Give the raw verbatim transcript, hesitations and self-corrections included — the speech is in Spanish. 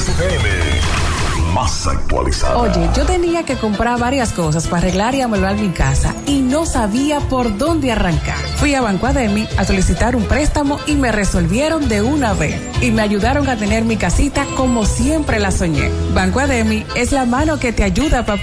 F M, más actualizada. Oye, yo tenía que comprar varias cosas para arreglar y amueblar mi casa y no sabía por dónde arrancar. Fui a Banco Ademi a solicitar un préstamo y me resolvieron de una vez y me ayudaron a tener mi casita como siempre la soñé. Banco Ademi es la mano que te ayuda para